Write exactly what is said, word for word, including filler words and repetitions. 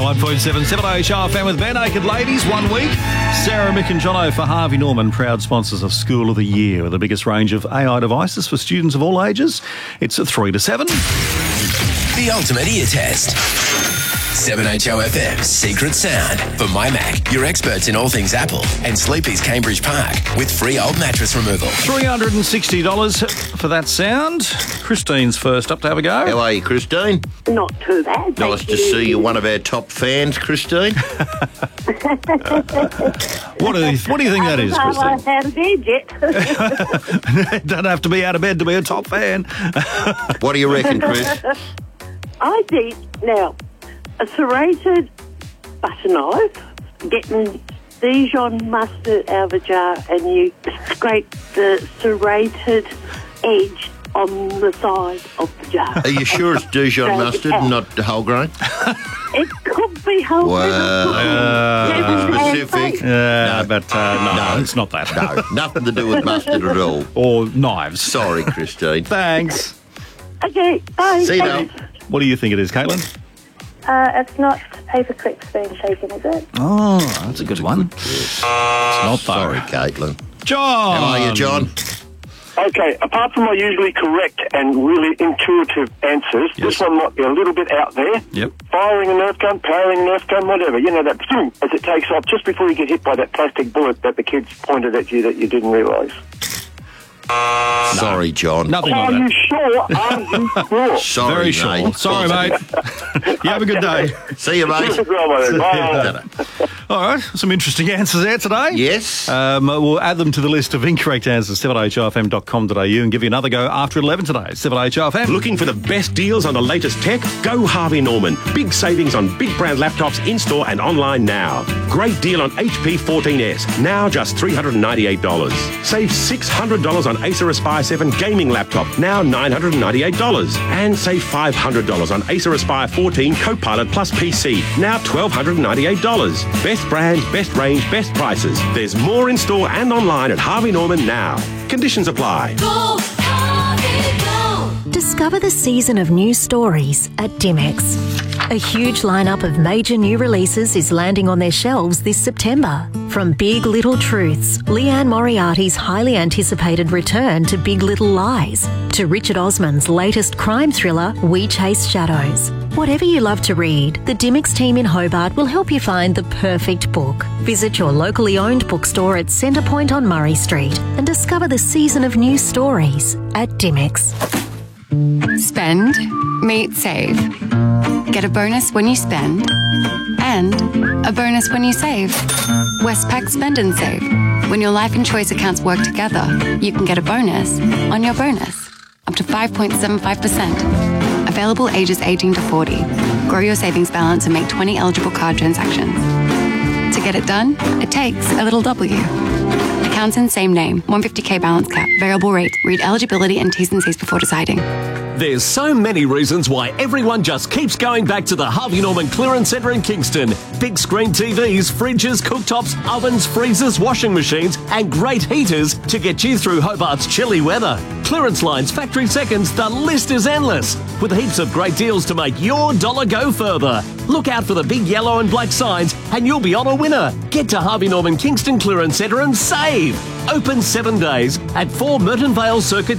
ninety-nine point seven, seven H R F M with Bare Naked Ladies. One week, Sarah, Mick and Jono for Harvey Norman, proud sponsors of School of the Year with the biggest range of A I devices for students of all ages. It's at three to seven. The ultimate ear test. seven H O F M's Secret Sound. For My Mac, your experts in all things Apple, and Sleepy's Cambridge Park with free old mattress removal. three hundred sixty dollars for that sound. Christine's first up to have a go. How are you, Christine? Not too bad. Nice to see you, one of our top fans, Christine. What do you, what do you think that is, I'm Christine? out of bed yet. Don't have to be out of bed to be a top fan. What do you reckon, Chris? I think, now, a serrated butter knife, getting Dijon mustard out of a jar and you scrape the serrated edge on the side of the jar. Are you sure it's Dijon mustard, not whole grain? It could be whole Wow. Uh, Specific. Yeah, No. but uh, no, No. it's not that. No, nothing to do with mustard at all. Or knives. Sorry, Christine. Thanks. Okay, bye. See you, Thanks. mate. What do you think it is, Caitlin? Uh, it's not paper clips being shaken, is it? Oh, that's a good one. It's not though. Sorry, Caitlin. John. How are you, John? Okay, apart from my usually correct and really intuitive answers, Yes. this one might be a little bit out there. Yep. Firing a Nerf gun, powering a Nerf gun, whatever. You know, that boom, as it takes off just before you get hit by that plastic bullet that the kids pointed at you that you didn't realise. Sorry, John. Nothing Are like you that. sure? Are you sure? Sorry, Very sure. mate. Sorry, mate. You have a good day. See you, mate. Bye. All right, some interesting answers there today. Yes. Um, we'll add them to the list of incorrect answers, seven h r f m dot com dot a u, and give you another go after eleven today. seven H R F M. Looking for the best deals on the latest tech? Go Harvey Norman. Big savings on big brand laptops in-store and online now. Great deal on H P fourteen S, now just three hundred ninety-eight dollars. Save six hundred dollars on Acer Aspire seven gaming laptop, now nine hundred ninety-eight dollars. And save five hundred dollars on Acer Aspire fourteen Copilot Plus P C, now one thousand two hundred ninety-eight dollars. Best brands, best range, best prices. There's more in-store and online at Harvey Norman now. Conditions apply. Discover the season of new stories at Dimex. A huge lineup of major new releases is landing on their shelves this September. From Big Little Truths, Leanne Moriarty's highly anticipated return to Big Little Lies, to Richard Osman's latest crime thriller, We Chase Shadows. Whatever you love to read, the Dimex team in Hobart will help you find the perfect book. Visit your locally owned bookstore at Centrepoint on Murray Street and discover the season of new stories at Dimex. Spend, meet, save. Get a bonus when you spend and a bonus when you save. Westpac Spend and Save. When your life and choice accounts work together, you can get a bonus on your bonus, up to five point seven five percent. Available ages eighteen to forty. Grow your savings balance and make twenty eligible card transactions. To get it done, it takes a little W. Accounts in same name, one hundred fifty k balance cap, variable rate. Read eligibility and T's and C's before deciding. There's so many reasons why everyone just keeps going back to the Harvey Norman Clearance Centre in Kingston. Big screen T Vs, fridges, cooktops, ovens, freezers, washing machines and great heaters to get you through Hobart's chilly weather. Clearance lines, factory seconds, the list is endless. With heaps of great deals to make your dollar go further. Look out for the big yellow and black signs and you'll be on a winner. Get to Harvey Norman Kingston Clearance Centre and save. Open seven days at four Merton Vale Circuit